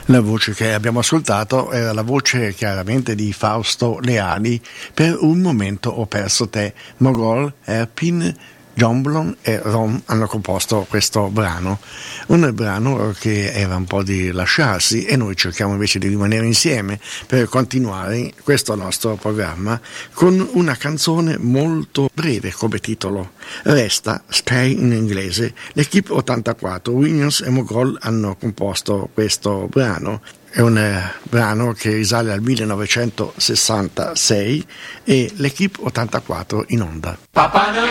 La voce che abbiamo ascoltato era la voce chiaramente di Fausto Leali. Per un momento ho perso te. Mogol, Erpin, Jonblon e Rom hanno composto questo brano, un brano che era un po' di lasciarsi, e noi cerchiamo invece di rimanere insieme per continuare questo nostro programma con una canzone molto breve come titolo. Resta Stay in inglese. L'Equipe 84, Williams e Mogol hanno composto questo brano. È un brano che risale al 1966 e l'Equipe 84 in onda.